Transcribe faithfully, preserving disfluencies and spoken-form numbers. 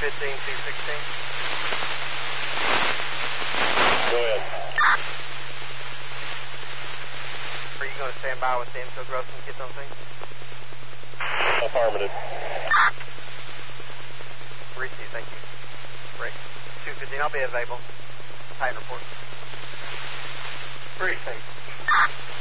fifteen, two sixteen. Go ahead. Are you going to stand by with the info gross and get on things? Affirmative. Receive, thank you. Break. two fifteen, I'll be available. Titan report. Briefing.